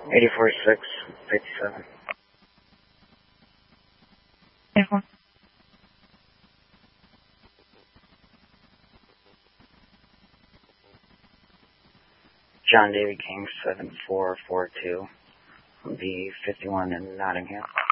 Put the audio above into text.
84-6-57. John David King 7442, B51 in Nottingham.